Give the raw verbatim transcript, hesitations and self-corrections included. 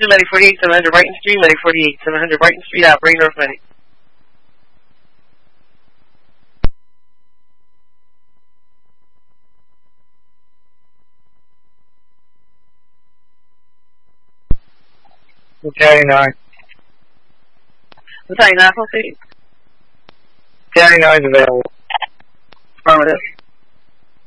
medic forty-eight, seven hundred Brighton Street, medic forty-eight, seven hundred Brighton Street, out, bring North medic. County nine. What's that, National City? County nine's available. Affirmative.